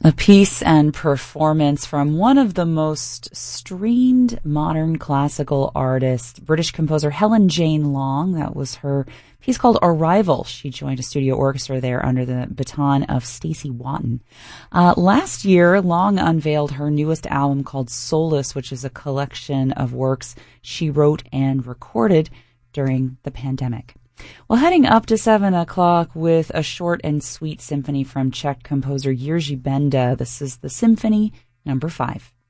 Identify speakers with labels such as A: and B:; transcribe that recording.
A: A piece and performance from one of the most streamed modern classical artists, British composer Helen Jane Long. That was her piece called Arrival. She joined a studio orchestra there under the baton of Stacey Watton. Last year, Long unveiled her newest album called Solace, which is a collection of works she wrote and recorded during the pandemic. Well, heading up to 7 o'clock with a short and sweet symphony from Czech composer Jiří Benda. This is the Symphony No. 5.